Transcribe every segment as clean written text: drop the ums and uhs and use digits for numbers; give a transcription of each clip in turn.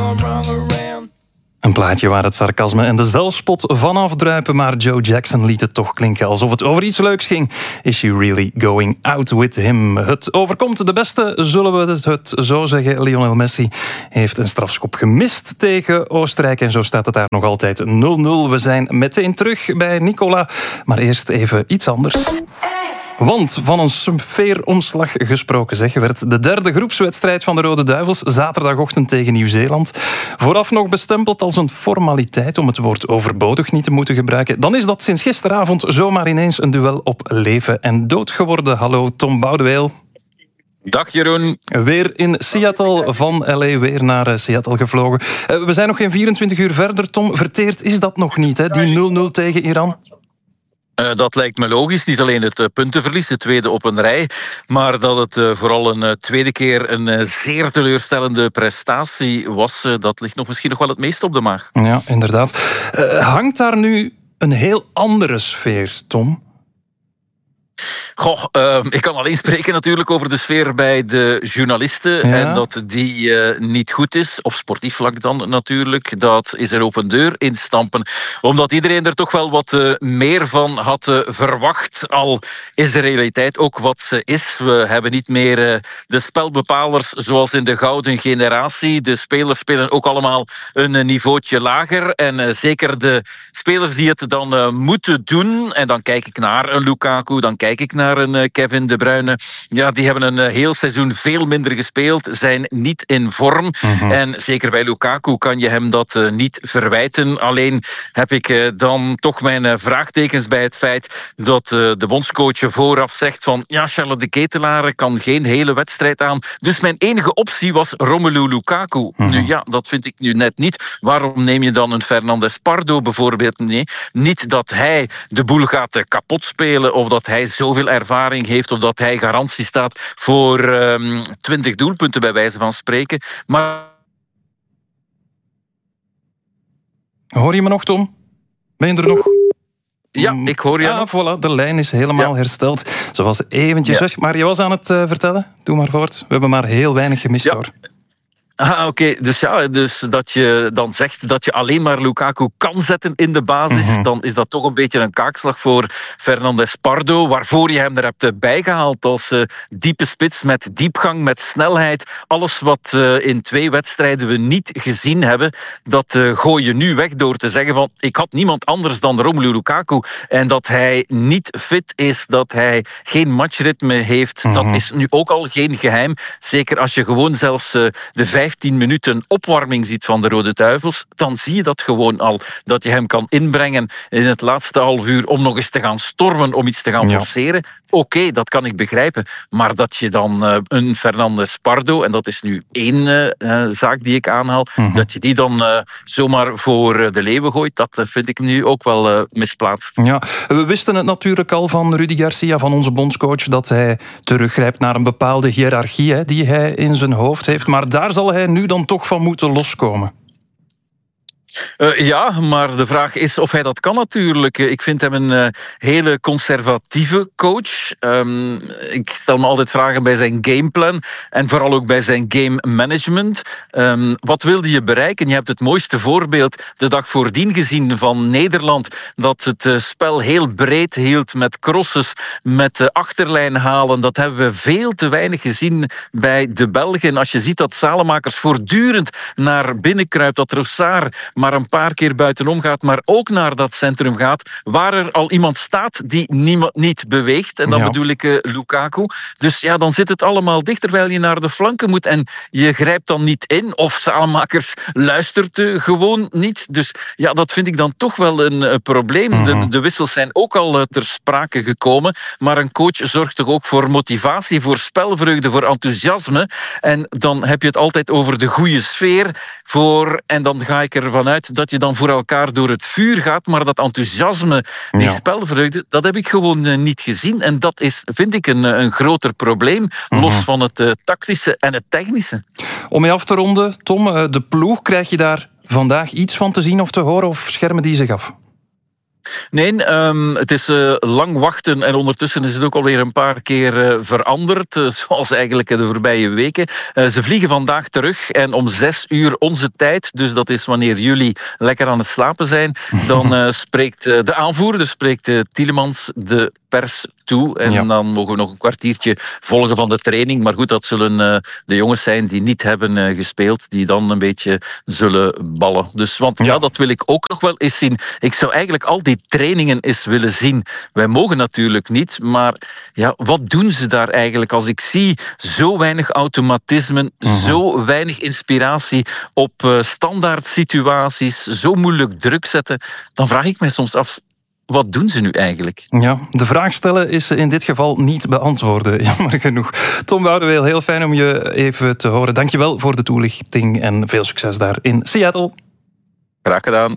Een plaatje waar het sarcasme en de zelfspot vanaf druipen, maar Joe Jackson liet het toch klinken alsof het over iets leuks ging. Is she really going out with him? Het overkomt de beste, zullen we het zo zeggen. Lionel Messi heeft een strafschop gemist tegen Oostenrijk en zo staat het daar nog altijd 0-0. We zijn meteen terug bij Nicola, maar eerst even iets anders. Want van een sfeeromslag gesproken werd de derde groepswedstrijd van de Rode Duivels zaterdagochtend tegen Nieuw-Zeeland vooraf nog bestempeld als een formaliteit om het woord overbodig niet te moeten gebruiken. Dan is dat sinds gisteravond zomaar ineens een duel op leven en dood geworden. Hallo Tom Boudeweel. Dag Jeroen. Weer in Seattle, van LA weer naar Seattle gevlogen. We zijn nog geen 24 uur verder, Tom. Verteerd is dat nog niet, hè? Die 0-0 tegen Iran? Dat lijkt me logisch. Niet alleen het puntenverlies, de tweede op een rij, maar dat het vooral een tweede keer een zeer teleurstellende prestatie was. Dat ligt misschien nog wel het meest op de maag. Ja, inderdaad. Hangt daar nu een heel andere sfeer, Tom? Goh, ik kan alleen spreken natuurlijk over de sfeer bij de journalisten. Ja. En dat die niet goed is, op sportief vlak dan natuurlijk. Dat is er open deur instampen. Omdat iedereen er toch wel wat meer van had verwacht. Al is de realiteit ook wat ze is. We hebben niet meer de spelbepalers zoals in de gouden generatie. De spelers spelen ook allemaal een niveautje lager. En zeker de spelers die het dan moeten doen. En dan kijk ik naar een Lukaku, dan kijk ik naar een Kevin De Bruyne. Ja, die hebben een heel seizoen veel minder gespeeld, zijn niet in vorm. En zeker bij Lukaku kan je hem dat niet verwijten. Alleen heb ik dan toch mijn vraagtekens bij het feit dat de bondscoach vooraf zegt van ja, Charles de Ketelaere kan geen hele wedstrijd aan. Dus mijn enige optie was Romelu Lukaku. Nu ja, dat vind ik nu net niet. Waarom neem je dan een Fernandes Pardo bijvoorbeeld? Nee, niet dat hij de boel gaat kapot spelen of dat hij zoveel ervaring heeft of dat hij garantie staat voor 20 doelpunten bij wijze van spreken. Maar hoor je me nog, Tom? Ben je er nog? Ja, ik hoor je nog. Voilà, de lijn is helemaal hersteld. Ze was eventjes weg, maar je was aan het vertellen. Doe maar voort. We hebben maar heel weinig gemist, hoor. Oké. Dus dat je dan zegt dat je alleen maar Lukaku kan zetten in de basis, dan is dat toch een beetje een kaakslag voor Fernandes Pardo, waarvoor je hem er hebt bijgehaald als diepe spits met diepgang, met snelheid. Alles wat in 2 wedstrijden we niet gezien hebben, dat gooi je nu weg door te zeggen van ik had niemand anders dan Romelu Lukaku. En dat hij niet fit is, dat hij geen matchritme heeft, dat is nu ook al geen geheim. Zeker als je gewoon zelfs de 15 minuten opwarming ziet van de Rode Duivels, dan zie je dat gewoon al. Dat je hem kan inbrengen in het laatste half uur om nog eens te gaan stormen, om iets te gaan forceren. Oké, dat kan ik begrijpen. Maar dat je dan een Fernandes Pardo, en dat is nu 1 zaak die ik aanhaal, dat je die dan zomaar voor de leeuwen gooit, dat vind ik nu ook wel misplaatst. Ja, we wisten het natuurlijk al van Rudi Garcia, van onze bondscoach, dat hij teruggrijpt naar een bepaalde hiërarchie die hij in zijn hoofd heeft. Maar daar zal hij nu dan toch van moeten loskomen. Ja, maar de vraag is of hij dat kan natuurlijk. Ik vind hem een hele conservatieve coach. Ik stel me altijd vragen bij zijn gameplan en vooral ook bij zijn game management. Wat wilde je bereiken? Je hebt het mooiste voorbeeld de dag voordien gezien van Nederland, dat het spel heel breed hield met crosses, met achterlijn halen. Dat hebben we veel te weinig gezien bij de Belgen. Als je ziet dat Salemakers voortdurend naar binnen kruipt, dat Rossard maar een paar keer buitenom gaat, maar ook naar dat centrum gaat, waar er al iemand staat die niemand niet beweegt. En dan bedoel ik Lukaku. Dus ja, dan zit het allemaal dicht, terwijl je naar de flanken moet en je grijpt dan niet in, of Salemakers luistert gewoon niet. Dus ja, dat vind ik dan toch wel een probleem. De wissels zijn ook al ter sprake gekomen, maar een coach zorgt toch ook voor motivatie, voor spelvreugde, voor enthousiasme. En dan heb je het altijd over de goede sfeer, en dan ga ik ervan uit dat je dan voor elkaar door het vuur gaat, maar dat enthousiasme, die spelvreugde, dat heb ik gewoon niet gezien. En dat is, vind ik, een groter probleem, los van het tactische en het technische. Om mee af te ronden, Tom, de ploeg, krijg je daar vandaag iets van te zien of te horen, of schermen die zich af? Nee, het is lang wachten en ondertussen is het ook alweer een paar keer veranderd, zoals eigenlijk de voorbije weken. Ze vliegen vandaag terug en om 6:00 onze tijd, dus dat is wanneer jullie lekker aan het slapen zijn, dan spreekt de aanvoerder, spreekt Tielemans de pers toe en dan mogen we nog een kwartiertje volgen van de training. Maar goed, dat zullen de jongens zijn die niet hebben gespeeld, die dan een beetje zullen ballen. Dus, want dat wil ik ook nog wel eens zien. Ik zou eigenlijk al die trainingen eens willen zien. Wij mogen natuurlijk niet, maar wat doen ze daar eigenlijk? Als ik zie zo weinig automatismen, zo weinig inspiratie op standaard situaties, zo moeilijk druk zetten, dan vraag ik mij soms af, wat doen ze nu eigenlijk? Ja, de vraag stellen is in dit geval niet beantwoorden. Jammer genoeg. Tom Woudeweel, heel fijn om je even te horen. Dankjewel voor de toelichting en veel succes daar in Seattle. Graag gedaan.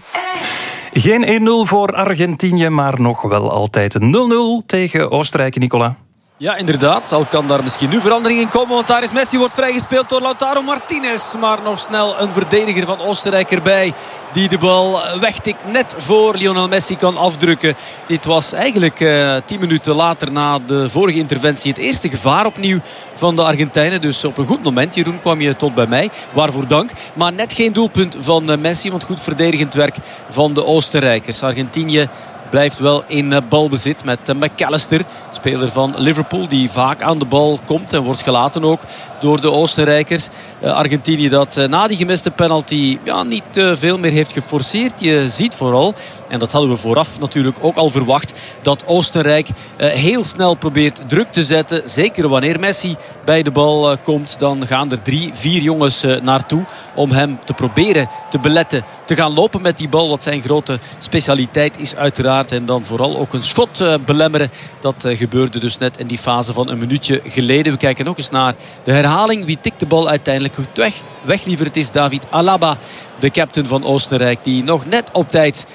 Geen 1-0 voor Argentinië, maar nog wel altijd 0-0 tegen Oostenrijk, Nicola. Ja, inderdaad. Al kan daar misschien nu verandering in komen. Want daar is Messi, wordt vrijgespeeld door Lautaro Martinez. Maar nog snel een verdediger van Oostenrijk erbij. Die de bal wegtikt net voor Lionel Messi kan afdrukken. Dit was eigenlijk 10 minuten later na de vorige interventie het eerste gevaar opnieuw van de Argentijnen. Dus op een goed moment, Jeroen, kwam je tot bij mij. Waarvoor dank. Maar net geen doelpunt van Messi. Want goed verdedigend werk van de Oostenrijkers. Argentinië blijft wel in balbezit met McAllister, speler van Liverpool, die vaak aan de bal komt en wordt gelaten ook door de Oostenrijkers. Argentinië dat na die gemiste penalty niet veel meer heeft geforceerd. Je ziet vooral, en dat hadden we vooraf natuurlijk ook al verwacht, dat Oostenrijk heel snel probeert druk te zetten. Zeker wanneer Messi bij de bal komt, dan gaan er 3-4 jongens naartoe om hem te proberen te beletten, te gaan lopen met die bal, wat zijn grote specialiteit is uiteraard. En dan vooral ook een schot belemmeren. Dat gebeurde dus net in die fase van een minuutje geleden. We kijken nog eens naar de herhaling. Wie tikt de bal uiteindelijk weg? Liever, het is David Alaba, de captain van Oostenrijk, die nog net op tijd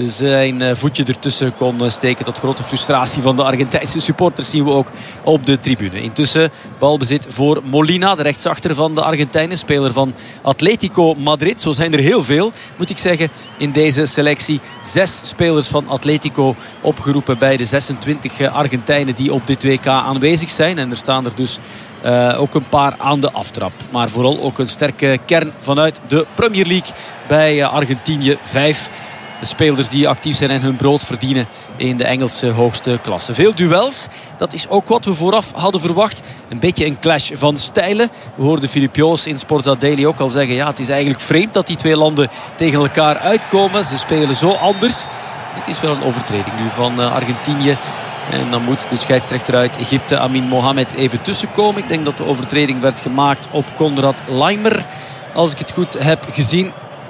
zijn voetje ertussen kon steken. Tot grote frustratie van de Argentijnse supporters zien we ook op de tribune. Intussen balbezit voor Molina, de rechtsachter van de Argentijnen, speler van Atletico Madrid. Zo zijn er heel veel, moet ik zeggen, in deze selectie. 6 spelers van Atletico opgeroepen bij de 26 Argentijnen die op dit WK aanwezig zijn. En er staan er dus ook een paar aan de aftrap. Maar vooral ook een sterke kern vanuit de Premier League bij Argentinië. 5 spelers die actief zijn en hun brood verdienen in de Engelse hoogste klasse. Veel duels, dat is ook wat we vooraf hadden verwacht. Een beetje een clash van stijlen. We hoorden Filip Joos in Sporza Daily ook al zeggen, het is eigenlijk vreemd dat die twee landen tegen elkaar uitkomen. Ze spelen zo anders. Dit is wel een overtreding nu van Argentinië. En dan moet de scheidsrechter uit Egypte, Amin Mohamed, even tussenkomen. Ik denk dat de overtreding werd gemaakt op Konrad Laimer, als ik het goed heb gezien.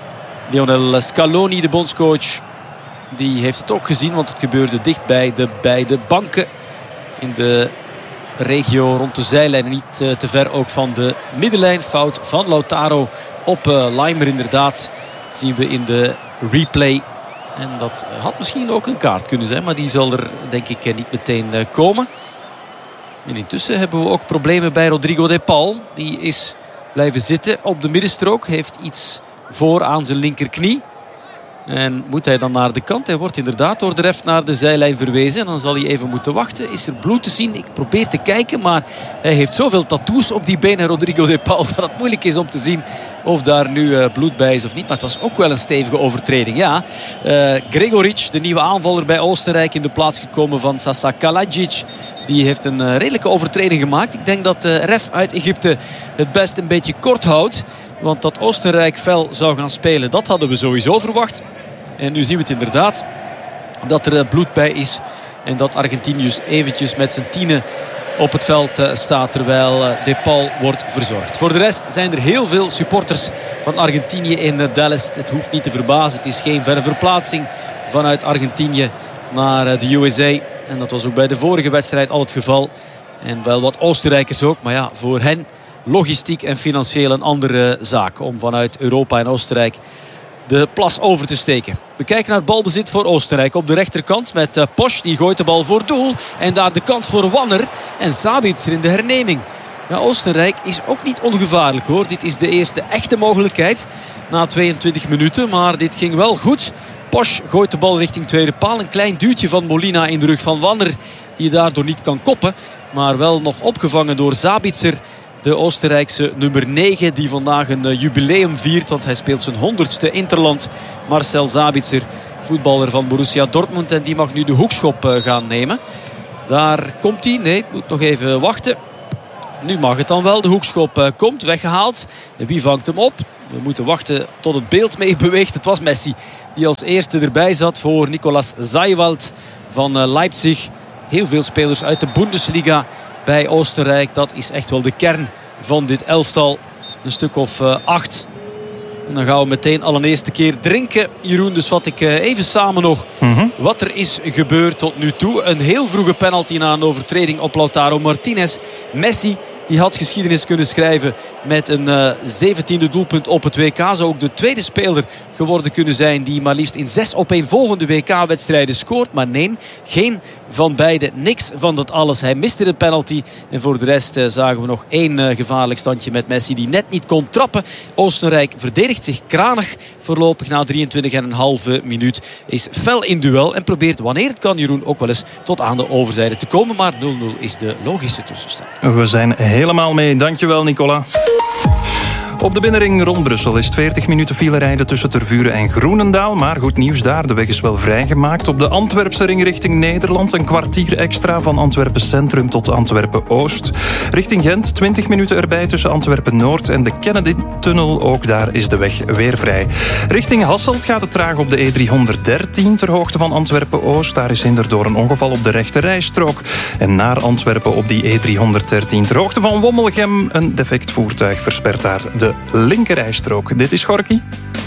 Lionel Scaloni, de bondscoach, die heeft het ook gezien, want het gebeurde dicht bij de beide banken in de regio rond de zijlijn. Niet te ver ook van de middenlijn. Fout van Lautaro op Laimer inderdaad. Zien we in de replay. En dat had misschien ook een kaart kunnen zijn, maar die zal er denk ik niet meteen komen. En intussen hebben we ook problemen bij Rodrigo de Paul. Die is blijven zitten op de middenstrook. Heeft iets voor aan zijn linkerknie. En moet hij dan naar de kant? Hij wordt inderdaad door de ref naar de zijlijn verwezen. En dan zal hij even moeten wachten. Is er bloed te zien? Ik probeer te kijken, maar hij heeft zoveel tattoos op die benen, Rodrigo de Paul, dat het moeilijk is om te zien of daar nu bloed bij is of niet. Maar het was ook wel een stevige overtreding. Ja, Gregoric, de nieuwe aanvaller bij Oostenrijk, in de plaats gekomen van Sasa Kalajic. Die heeft een redelijke overtreding gemaakt. Ik denk dat de ref uit Egypte het best een beetje kort houdt. Want dat Oostenrijk fel zou gaan spelen, dat hadden we sowieso verwacht. En nu zien we het inderdaad, dat er bloed bij is. En dat Argentinius eventjes met zijn tienen op het veld staat, terwijl De Paul wordt verzorgd. Voor de rest zijn er heel veel supporters van Argentinië in Dallas. Het hoeft niet te verbazen. Het is geen verre verplaatsing vanuit Argentinië naar de USA. En dat was ook bij de vorige wedstrijd al het geval. En wel wat Oostenrijkers ook. Maar ja, voor hen logistiek en financieel een andere zaak om vanuit Europa en Oostenrijk de plas over te steken. We kijken naar het balbezit voor Oostenrijk op de rechterkant met Posch. Die gooit de bal voor doel. En daar de kans voor Wanner. En Sabitzer in de herneming. Ja, Oostenrijk is ook niet ongevaarlijk hoor. Dit is de eerste echte mogelijkheid na 22 minuten. Maar dit ging wel goed Posch gooit de bal richting tweede paal. Een klein duwtje van Molina in de rug van Wanner, die daardoor niet kan koppen. Maar wel nog opgevangen door Sabitzer, de Oostenrijkse nummer 9, die vandaag een jubileum viert. Want hij speelt zijn 100ste interland. Marcel Sabitzer, voetballer van Borussia Dortmund. En die mag nu de hoekschop gaan nemen. Daar komt hij. Nee, moet nog even wachten. Nu mag het dan wel. De hoekschop komt, weggehaald. En wie vangt hem op? We moeten wachten tot het beeld mee beweegt. Het was Messi die als eerste erbij zat voor Nicolas Zaywald van Leipzig. Heel veel spelers uit de Bundesliga bij Oostenrijk. Dat is echt wel de kern van dit elftal. Een stuk of 8. En dan gaan we meteen al een eerste keer drinken, Jeroen. Dus vat ik even samen nog wat er is gebeurd tot nu toe. Een heel vroege penalty na een overtreding op Lautaro Martinez. Messi, die had geschiedenis kunnen schrijven met een 17e doelpunt op het WK. Zou ook de tweede speler geworden kunnen zijn die maar liefst in 6 opeenvolgende WK-wedstrijden scoort. Maar nee, geen van beide. Niks van dat alles. Hij miste de penalty. En voor de rest zagen we nog 1 gevaarlijk standje met Messi die net niet kon trappen. Oostenrijk verdedigt zich kranig voorlopig na 23,5 minuut. Is fel in duel en probeert wanneer het kan, Jeroen, ook wel eens tot aan de overzijde te komen. Maar 0-0 is de logische tussenstand. We zijn helemaal mee. Dankjewel, Nicola. Op de binnenring rond Brussel is het 40 minuten file rijden tussen Tervuren en Groenendaal. Maar goed nieuws daar, de weg is wel vrijgemaakt. Op de Antwerpse ring richting Nederland een kwartier extra van Antwerpen Centrum tot Antwerpen Oost. Richting Gent 20 minuten erbij tussen Antwerpen Noord en de Kennedy-tunnel. Ook daar is de weg weer vrij. Richting Hasselt gaat het traag op de E313 ter hoogte van Antwerpen Oost. Daar is hinder door een ongeval op de rechte rijstrook. En naar Antwerpen op die E313 ter hoogte van Wommelgem. Een defect voertuig verspert daar de linkerrijstrook. Dit is Gorky.